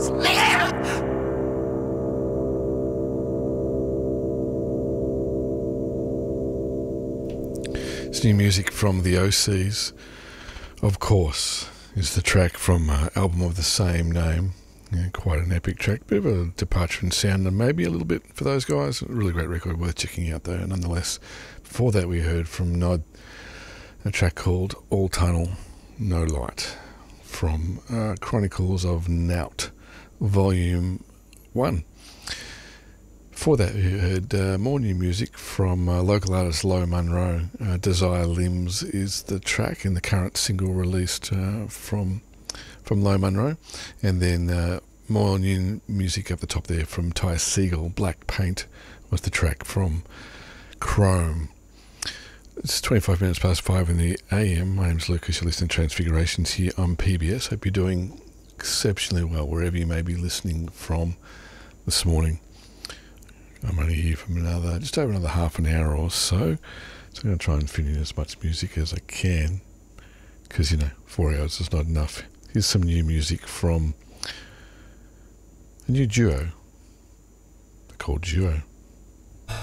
It's new music from the OCs, of course, is the track from album of the same name. Yeah, quite an epic track, bit of a departure in sound and maybe a little bit for those guys. A really great record, worth checking out though, nonetheless. Before that we heard from Nod a track called All Tunnel, No Light from Chronicles of Nout, Volume 1. Before that, we heard more new music from local artist Lo Munro. Desire Limbs is the track in the current single released from Lo Munro. And then more new music up the top there from Ty Segall. Black Paint was the track from Chrome. It's 25 minutes past 5 in the AM. My name's Lucas. You're listening to Transfigurations here on PBS. Hope you're doing exceptionally well wherever you may be listening from this morning. I'm only here for just over another half an hour or so. So I'm going to try and fit in as much music as I can. Because, 4 hours is not enough. Here's some new music from a new duo. They're called Duo.